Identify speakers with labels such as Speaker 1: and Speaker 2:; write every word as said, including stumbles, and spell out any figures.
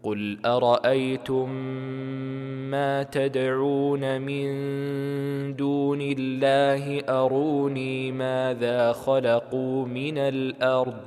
Speaker 1: قل أرأيتم ما تدعون من دون الله أروني ماذا خلقوا من الأرض